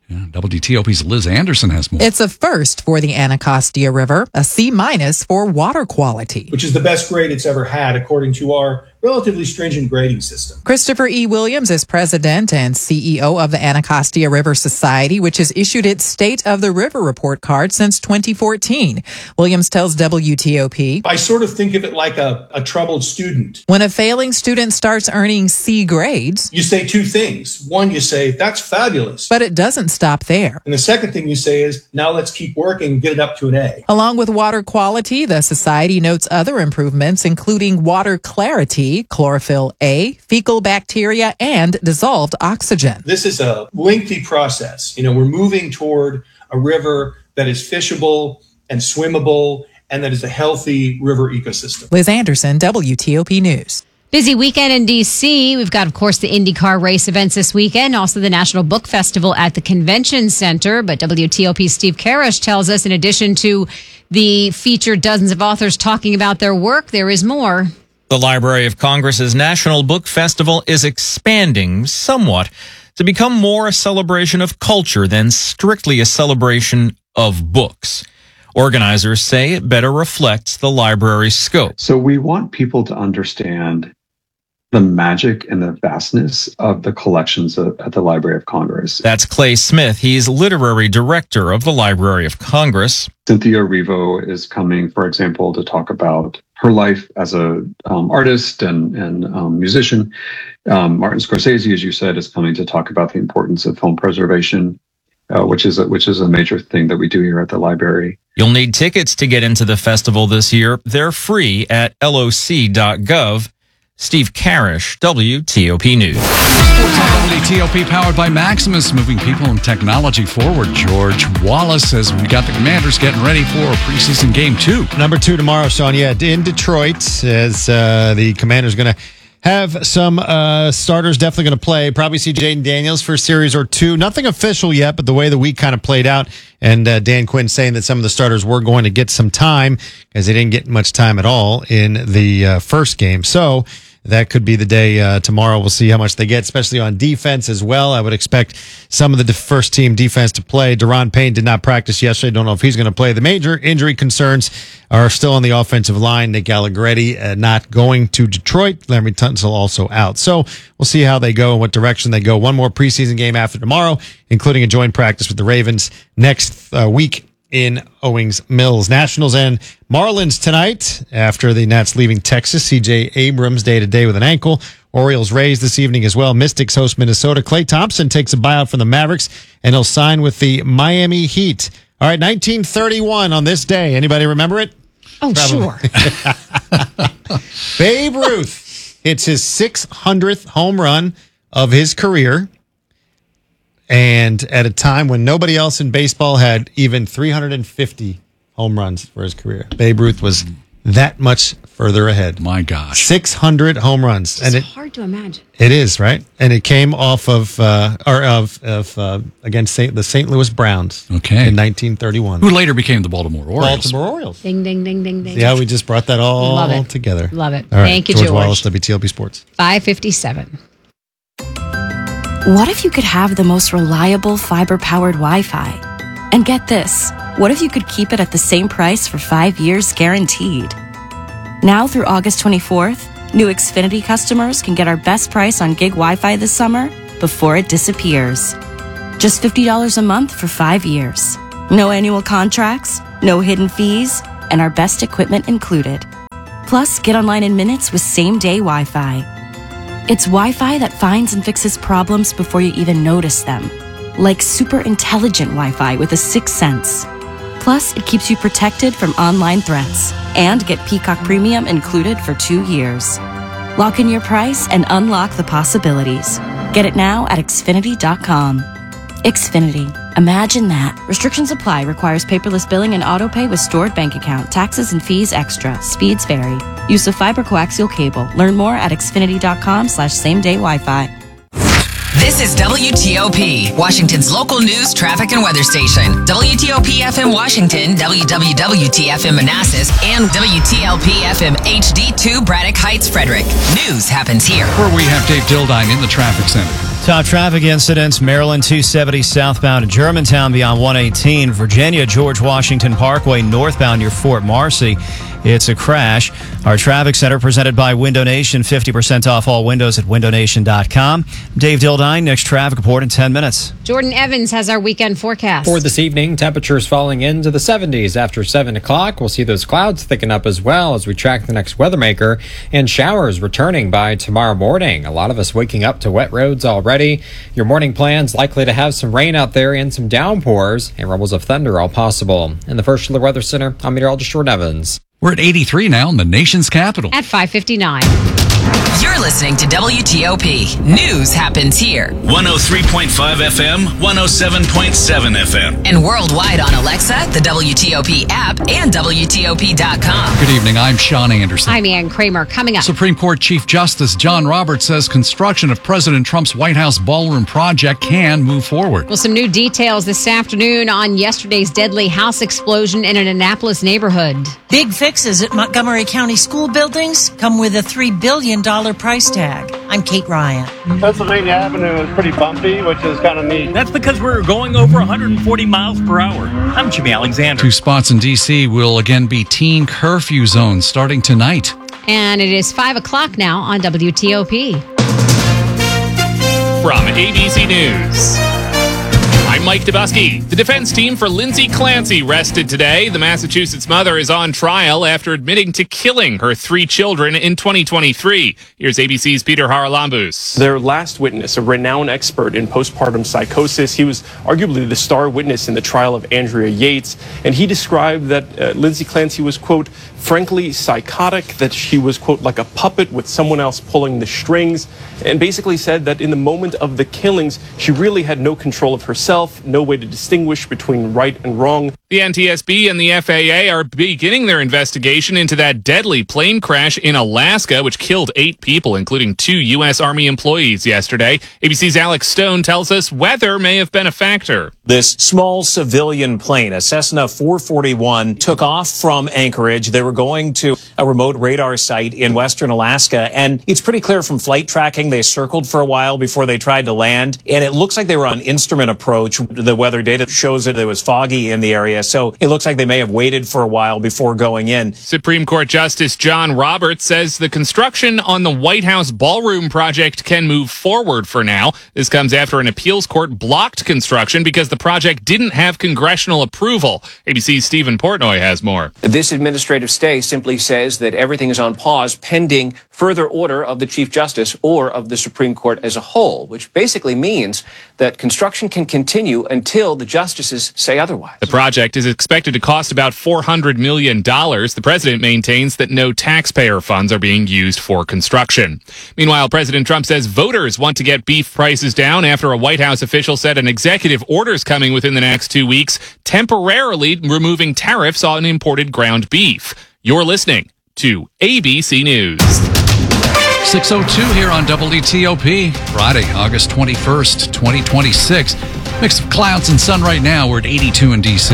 WTOP's Liz Anderson has more. It's a first for the Anacostia River, a C- for water quality, which is the best grade it's ever had according to our relatively stringent grading system. Christopher E. Williams is president and CEO of the Anacostia River Society, which has issued its State of the River report card since 2014. Williams tells WTOP, I sort of think of it like a troubled student. When a failing student starts earning C grades, you say two things. One, you say, that's fabulous. But it doesn't stop there. And the second thing you say is, now let's keep working and get it up to an A. Along with water quality, the Society notes other improvements, including water clarity, chlorophyll A, fecal bacteria, and dissolved oxygen. This is a lengthy process. We're moving toward a river that is fishable and swimmable and that is a healthy river ecosystem. Liz Anderson, WTOP News. Busy weekend in D.C. We've got, of course, the IndyCar race events this weekend, also the National Book Festival at the Convention Center. But WTOP's Steve Karish tells us, in addition to the featured dozens of authors talking about their work, there is more. The Library of Congress's National Book Festival is expanding somewhat to become more a celebration of culture than strictly a celebration of books. Organizers say it better reflects the library's scope. So we want people to understand the magic and the vastness of the collections at the Library of Congress. That's Clay Smith. He's literary director of the Library of Congress. Cynthia Erivo is coming, for example, to talk about her life as a artist and musician. Martin Scorsese, as you said, is coming to talk about the importance of film preservation, which is a major thing that we do here at the library. You'll need tickets to get into the festival this year. They're free at loc.gov. Steve Karish, WTOP News. WTOP powered by Maximus, moving people and technology forward. George Wallace says we got the Commanders getting ready for a preseason game 2. Number 2 tomorrow, Sean. Yeah, in Detroit, as the Commanders going to have some starters definitely going to play. Probably see Jaden Daniels for a series or two. Nothing official yet, but the way the week kind of played out, and Dan Quinn saying that some of the starters were going to get some time, as they didn't get much time at all in the first game. So that could be the day tomorrow. We'll see how much they get, especially on defense as well. I would expect some of the first team defense to play. Deron Payne did not practice yesterday. Don't know if he's going to play. The major injury concerns are still on the offensive line. Nick Allegretti not going to Detroit. Larry Tunsil also out. So we'll see how they go and what direction they go. One more preseason game after tomorrow, including a joint practice with the Ravens next week in Owings Mills. Nationals and Marlins tonight after the Nats leaving Texas. C.J. Abrams day-to-day with an ankle. Orioles Rays this evening as well. Mystics host Minnesota. Klay Thompson takes a buyout from the Mavericks, and he'll sign with the Miami Heat. All right, 1931 on this day. Anybody remember it? Oh, sure. Babe Ruth hits his 600th home run of his career. And at a time when nobody else in baseball had even 350 home runs for his career, Babe Ruth was that much further ahead. My gosh. 600 home runs. It's hard to imagine. It is, right? And it came off of against the St. Louis Browns in 1931. Who later became the Baltimore Orioles. Baltimore Orioles. Ding, ding, ding, ding, ding. See how we just brought that all Love it. together. Love it. All right. Thank you, George George. Wallace, WTOP Sports. 5:57. What if you could have the most reliable fiber-powered Wi-Fi? And get this, what if you could keep it at the same price for 5 years guaranteed? Now through August 24th, new Xfinity customers can get our best price on gig Wi-Fi this summer before it disappears. Just $50 a month for 5 years. No annual contracts, no hidden fees, and our best equipment included. Plus, get online in minutes with same-day Wi-Fi. It's Wi-Fi that finds and fixes problems before you even notice them. Like super intelligent Wi-Fi with a 6th sense. Plus, it keeps you protected from online threats. And get Peacock Premium included for 2 years. Lock in your price and unlock the possibilities. Get it now at Xfinity.com. Xfinity. Imagine that. Restrictions apply. Requires paperless billing and autopay with stored bank account. Taxes and fees extra. Speeds vary. Use of fiber coaxial cable. Learn more at Xfinity.com/same-day Wi-Fi. This is WTOP, Washington's local news, traffic, and weather station. WTOP FM Washington, WWWT FM Manassas, and WTLP FM HD2 Braddock Heights, Frederick. News happens here. Where we have Dave Dildine in the traffic center. Top traffic incidents, Maryland 270 southbound to Germantown beyond 118. Virginia, George Washington Parkway northbound near Fort Marcy. It's a crash. Our traffic center presented by Window Nation. 50% off all windows at windownation.com. Dave Dildine, next traffic report in 10 minutes. Jordan Evans has our weekend forecast. For this evening, temperatures falling into the 70s after 7 o'clock. We'll see those clouds thicken up as well as we track the next weather maker, and showers returning by tomorrow morning. A lot of us waking up to wet roads already. Your morning plans likely to have some rain out there and some downpours, and rumbles of thunder all possible. In the First Alert Weather Center, I'm meteorologist Jordan Evans. We're at 83 now in the nation's capital. At 5:59. You're listening to WTOP. News happens here. 103.5 FM, 107.7 FM. And worldwide on Alexa, the WTOP app, and WTOP.com. Good evening. I'm Sean Anderson. I'm Ann Kramer. Coming up. Supreme Court Chief Justice John Roberts says construction of President Trump's White House ballroom project can move forward. Well, some new details this afternoon on yesterday's deadly house explosion in an Annapolis neighborhood. Big fixes at Montgomery County school buildings come with a $3 billion price tag. I'm Kate Ryan. Pennsylvania Avenue is pretty bumpy, which is kind of neat. That's because we're going over 140 miles per hour. I'm Jimmy Alexander. 2 spots in D.C. will again be teen curfew zones starting tonight. And it is 5 o'clock now on WTOP. From ABC News, I'm Mike Dubusky. The defense team for Lindsay Clancy rested today. The Massachusetts mother is on trial after admitting to killing her 3 children in 2023. Here's ABC's Peter Haralambous. Their last witness, a renowned expert in postpartum psychosis. He was arguably the star witness in the trial of Andrea Yates, and he described that Lindsay Clancy was, quote, frankly psychotic, that she was, quote, like a puppet with someone else pulling the strings, and basically said that in the moment of the killings, she really had no control of herself, no way to distinguish between right and wrong. The NTSB and the FAA are beginning their investigation into that deadly plane crash in Alaska, which killed 8 people, including 2 U.S. Army employees yesterday. ABC's Alex Stone tells us weather may have been a factor. This small civilian plane, a Cessna 441, took off from Anchorage. They were going to a remote radar site in western Alaska, and it's pretty clear from flight tracking they circled for a while before they tried to land, and it looks like they were on instrument approach which the weather data shows that it was foggy in the area. So it looks like they may have waited for a while before going in. Supreme Court Justice John Roberts says the construction on the White House ballroom project can move forward for now. This comes after an appeals court blocked construction because the project didn't have congressional approval. ABC's Stephen Portnoy has more. This administrative stay simply says that everything is on pause pending further order of the Chief Justice or of the Supreme Court as a whole, which basically means that construction can continue until the justices say otherwise. The project is expected to cost about $400 million. The president maintains that no taxpayer funds are being used for construction. Meanwhile, President Trump says voters want to get beef prices down after a White House official said an executive order is coming within the next 2 weeks, temporarily removing tariffs on imported ground beef. You're listening to ABC News. 6:02 here on WTOP, Friday, August 21st, 2026. Mix of clouds and sun right now. We're at 82 in D.C.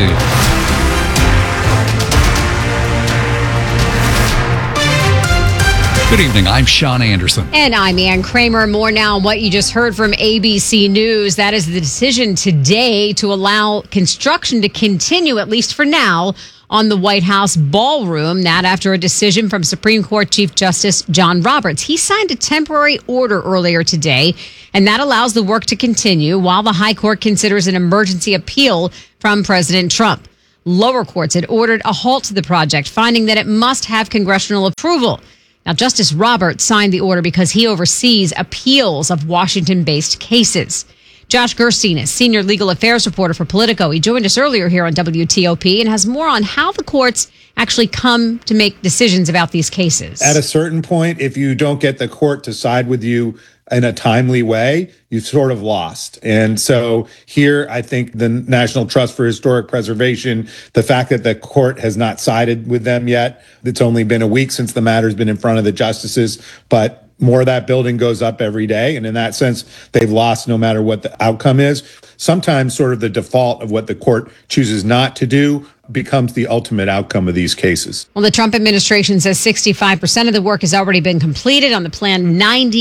Good evening. I'm Sean Anderson. And I'm Ann Kramer. More now on what you just heard from ABC News. That is the decision today to allow construction to continue, at least for now, on the White House ballroom. That after a decision from Supreme Court Chief Justice John Roberts. He signed a temporary order earlier today, and that allows the work to continue while the High Court considers an emergency appeal from President Trump. Lower courts had ordered a halt to the project, finding that it must have congressional approval. Now, Justice Roberts signed the order because he oversees appeals of Washington-based cases. Josh Gerstein is senior legal affairs reporter for Politico. He joined us earlier here on WTOP and has more on how the courts actually come to make decisions about these cases. At a certain point, if you don't get the court to side with you in a timely way, you've sort of lost. And so here, I think the National Trust for Historic Preservation, the fact that the court has not sided with them yet, it's only been a week since the matter's been in front of the justices, but more of that building goes up every day. And in that sense, they've lost no matter what the outcome is. Sometimes sort of the default of what the court chooses not to do becomes the ultimate outcome of these cases. Well, the Trump administration says 65% of the work has already been completed on the planned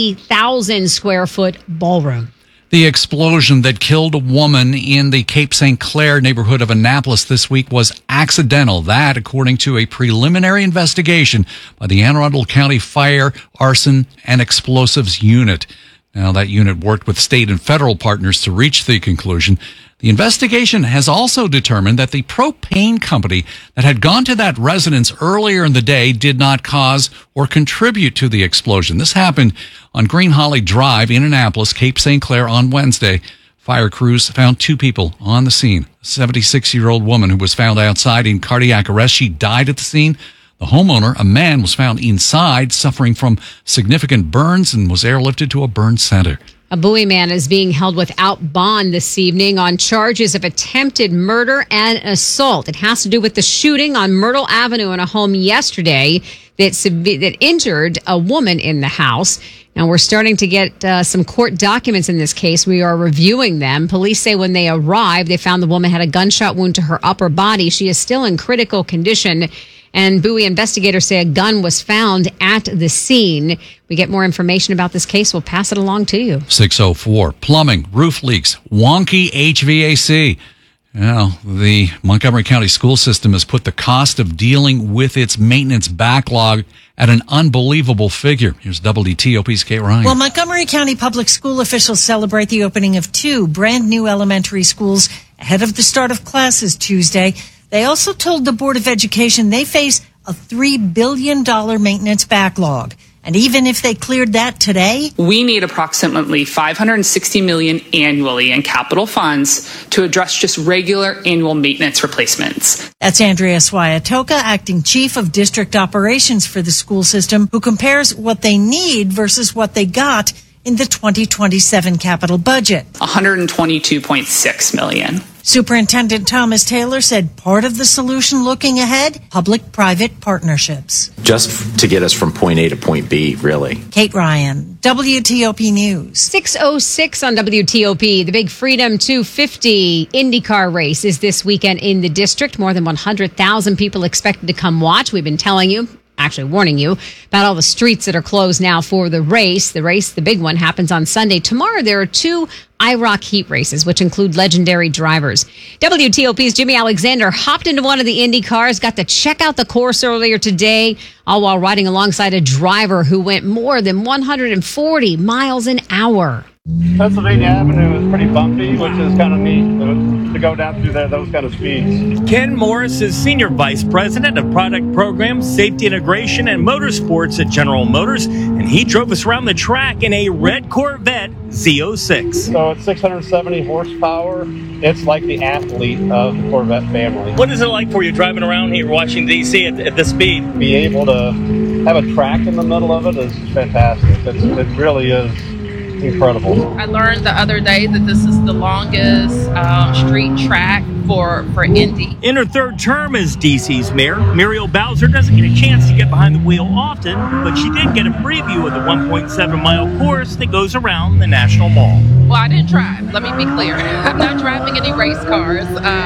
90,000 square foot ballroom. The explosion that killed a woman in the Cape St. Clair neighborhood of Annapolis this week was accidental. That, according to a preliminary investigation by the Anne Arundel County Fire, Arson, and Explosives Unit. Now, that unit worked with state and federal partners to reach the conclusion. The investigation has also determined that the propane company that had gone to that residence earlier in the day did not cause or contribute to the explosion. This happened on Green Holly Drive in Annapolis, Cape St. Clair on Wednesday. Fire crews found 2 people on the scene. A 76-year-old woman who was found outside in cardiac arrest. She died at the scene. The homeowner, a man, was found inside suffering from significant burns and was airlifted to a burn center. A Bowie man is being held without bond this evening on charges of attempted murder and assault. It has to do with the shooting on Myrtle Avenue in a home yesterday that injured a woman in the house. Now, we're starting to get some court documents in this case. We are reviewing them. Police say when they arrived, they found the woman had a gunshot wound to her upper body. She is still in critical condition. And Bowie investigators say a gun was found at the scene. We get more information about this case. We'll pass it along to you. 6:04. Plumbing, roof leaks, wonky HVAC. Well, the Montgomery County school system has put the cost of dealing with its maintenance backlog at an unbelievable figure. Here's WTOP's Kate Ryan. Well, Montgomery County public school officials celebrate the opening of 2 brand new elementary schools ahead of the start of classes Tuesday. They also told the Board of Education they face a $3 billion maintenance backlog. And even if they cleared that today, we need approximately $560 million annually in capital funds to address just regular annual maintenance replacements. That's Andrea Swayatoka, acting chief of district operations for the school system, who compares what they need versus what they got in the 2027 capital budget. $122.6 million. Superintendent Thomas Taylor said part of the solution looking ahead, public-private partnerships. Just to get us from point A to point B, really. Kate Ryan, WTOP News. 6:06 on WTOP. The big Freedom 250 IndyCar race is this weekend in the district. More than 100,000 people expected to come watch. We've been telling you actually warning you about all the streets that are closed now for the race. The big one, happens on Sunday. Tomorrow, there are 2 IROC heat races, which include legendary drivers. WTOP's Jimmy Alexander hopped into one of the Indy cars, got to check out the course earlier today, all while riding alongside a driver who went more than 140 miles an hour. Pennsylvania Avenue is pretty bumpy, which is kind of neat to go down through there, those kind of speeds. Ken Morris is Senior Vice President of Product Programs, Safety Integration, and Motorsports at General Motors, and he drove us around the track in a red Corvette Z06. So it's 670 horsepower. It's like the athlete of the Corvette family. What is it like for you driving around here watching DC at this speed? Be able to have a track in the middle of it is fantastic. It really is incredible. I learned the other day that this is the longest street track for Indy. In her third term as DC's mayor, Muriel Bowser doesn't get a chance to get behind the wheel often, but she did get a preview of the 1.7-mile course that goes around the National Mall. Well, I didn't drive. Let me be clear. I'm not driving any race cars.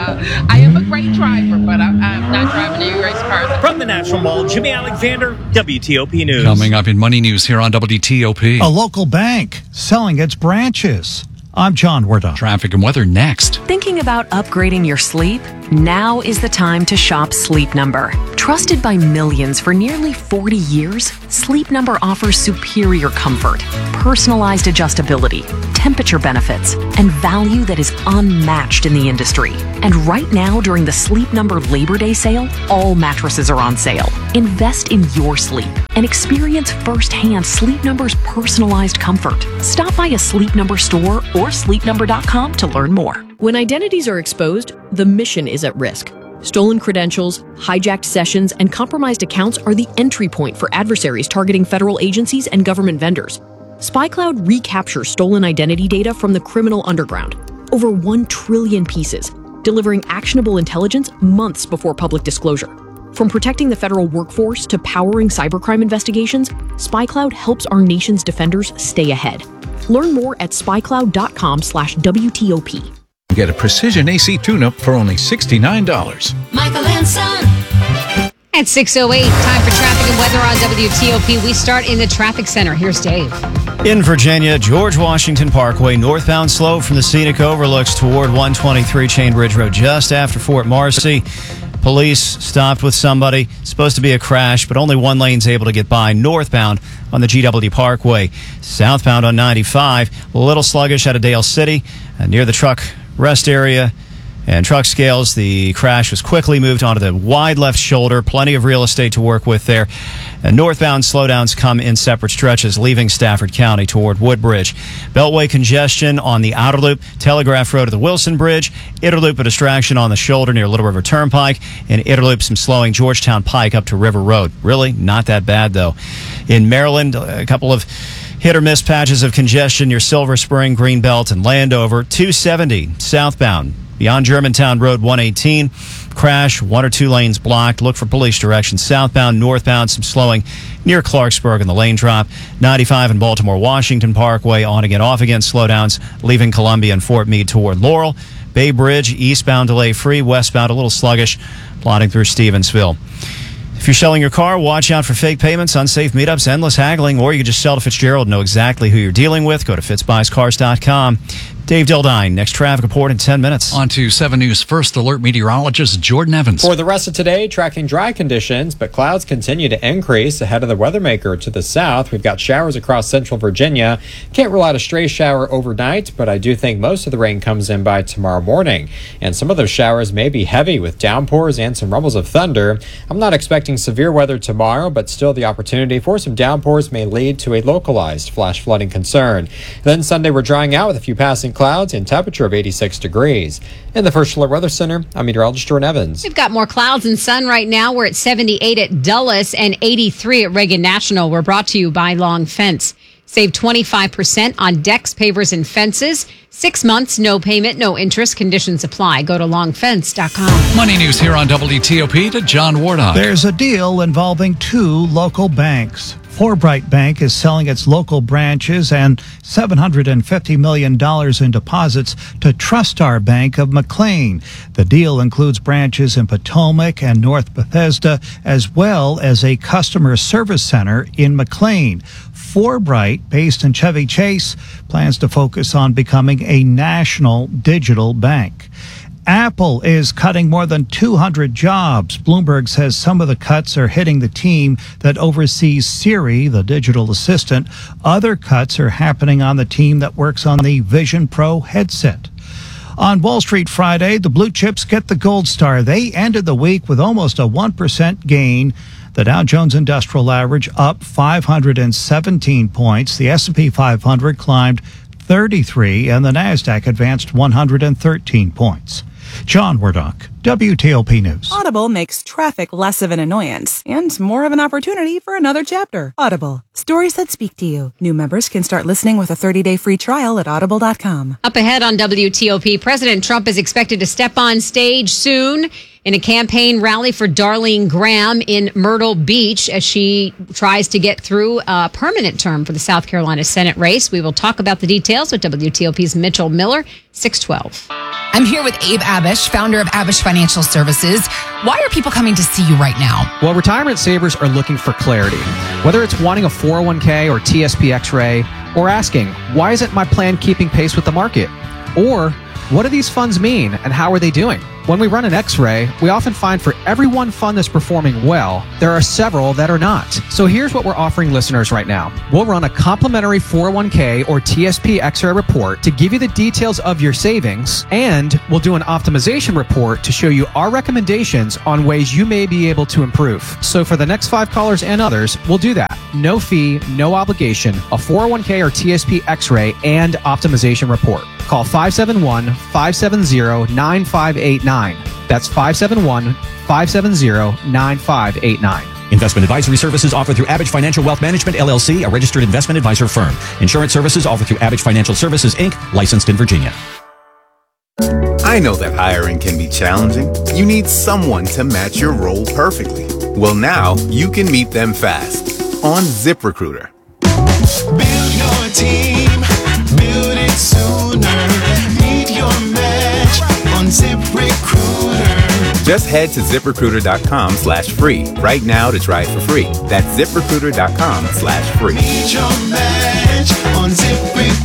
I am a great driver, but I'm not driving any race cars. From the National Mall, Jimmy Alexander, WTOP News. Coming up in Money News here on WTOP. A local bank selling its branches. I'm John Wardock. Traffic and weather next. Thinking about upgrading your sleep? Now is the time to shop Sleep Number. Trusted by millions for nearly 40 years, Sleep Number offers superior comfort, personalized adjustability, temperature benefits, and value that is unmatched in the industry. And right now, during the Sleep Number Labor Day sale, all mattresses are on sale. Invest in your sleep and experience firsthand Sleep Number's personalized comfort. Stop by a Sleep Number store or sleepnumber.com to learn more. When identities are exposed, the mission is at risk. Stolen credentials, hijacked sessions, and compromised accounts are the entry point for adversaries targeting federal agencies and government vendors. SpyCloud recaptures stolen identity data from the criminal underground, over 1 trillion pieces, delivering actionable intelligence months before public disclosure. From protecting the federal workforce to powering cybercrime investigations, SpyCloud helps our nation's defenders stay ahead. Learn more at spycloud.com/WTOP. Get a precision AC tune-up for only $69. Michael and Son. At 6:08, time for traffic and weather on WTOP. We start in the traffic center. Here's Dave. In Virginia, George Washington Parkway, northbound slow from the scenic overlooks toward 123 Chain Bridge Road, just after Fort Marcy. Police stopped with somebody. Supposed to be a crash, but only one lane's able to get by northbound on the GW Parkway. Southbound on 95, a little sluggish out of Dale City, near the truck rest area and truck scales. The crash was quickly moved onto the wide left shoulder. Plenty of real estate to work with there. Northbound slowdowns come in separate stretches, leaving Stafford County toward Woodbridge. Beltway congestion on the outer loop, Telegraph Road to the Wilson Bridge. Inner loop, a distraction on the shoulder near Little River Turnpike. And inner loop, some slowing Georgetown Pike up to River Road. Really not that bad, though. In Maryland, a couple of hit or miss patches of congestion near Silver Spring, Greenbelt, and Landover. 270 southbound beyond Germantown Road 118. Crash, 1 or 2 lanes blocked. Look for police directions. Southbound, northbound, some slowing near Clarksburg and the lane drop. 95 and Baltimore Washington Parkway, on again, off again, slowdowns, leaving Columbia and Fort Meade toward Laurel. Bay Bridge, eastbound delay free, westbound a little sluggish, plodding through Stevensville. If you're selling your car, watch out for fake payments, unsafe meetups, endless haggling, or you can just sell to Fitzgerald, know exactly who you're dealing with. Go to fitzbuyscars.com. Dave Dildine, next traffic report in 10 minutes. On to 7 News First Alert meteorologist Jordan Evans. For the rest of today, tracking dry conditions, but clouds continue to increase ahead of the weather maker to the south. We've got showers across central Virginia. Can't rule out a stray shower overnight, but I do think most of the rain comes in by tomorrow morning. And some of those showers may be heavy with downpours and some rumbles of thunder. I'm not expecting severe weather tomorrow, but still the opportunity for some downpours may lead to a localized flash flooding concern. Then Sunday, we're drying out with a few passing clouds and temperature of 86 degrees. In the First Alert Weather Center, I'm meteorologist Jordan Evans. We've got more clouds and sun right now. We're at 78 at Dulles and 83 at Reagan National. We're brought to you by Long Fence. Save 25% on decks, pavers, and fences. 6 months, no payment, no interest. Conditions apply. Go to longfence.com. Money News here on WTOP to John Wardock. There's a deal involving 2 local banks. Forbright Bank is selling its local branches and $750 million in deposits to TrustStar Bank of McLean. The deal includes branches in Potomac and North Bethesda, as well as a customer service center in McLean. Forbright, based in Chevy Chase, plans to focus on becoming a national digital bank. Apple is cutting more than 200 jobs. Bloomberg says some of the cuts are hitting the team that oversees Siri, the digital assistant. Other cuts are happening on the team that works on the Vision Pro headset. On Wall Street Friday, the blue chips get the gold star. They ended the week with almost a 1% gain. The Dow Jones Industrial Average up 517 points. The S&P 500 climbed 33, and the Nasdaq advanced 113 points. John Wardock, WTOP News. Audible makes traffic less of an annoyance and more of an opportunity for another chapter. Audible, stories that speak to you. New members can start listening with a 30-day free trial at audible.com. Up ahead on WTOP, President Trump is expected to step on stage soon in a campaign rally for Darlene Graham in Myrtle Beach as she tries to get through a permanent term for the South Carolina Senate race. We will talk about the details with WTOP's Mitchell Miller, 612. I'm here with Abe Abish, founder of Abish Financial Services. Why are people coming to see you right now? Well, retirement savers are looking for clarity. Whether it's wanting a 401k or TSP X-ray, or asking, why isn't my plan keeping pace with the market? Or, what do these funds mean and how are they doing? When we run an X-ray, we often find for every one fund that's performing well, there are several that are not. So here's what we're offering listeners right now. We'll run a complimentary 401k or TSP X-ray report to give you the details of your savings, and we'll do an optimization report to show you our recommendations on ways you may be able to improve. So for the next 5 callers and others, we'll do that. No fee, no obligation, a 401k or TSP X-ray and optimization report. Call 571-570-9589. That's 571-570-9589. Investment advisory services offered through Abish Financial Wealth Management, LLC, a registered investment advisor firm. Insurance services offered through Abish Financial Services, Inc., licensed in Virginia. I know that hiring can be challenging. You need someone to match your role perfectly. Well, now you can meet them fast on ZipRecruiter. Build your team, build it sooner. Meet your match on ZipRecruiter. Just head to ZipRecruiter.com/free right now to try it for free. That's ZipRecruiter.com/free. Meet your match on ZipRecruiter.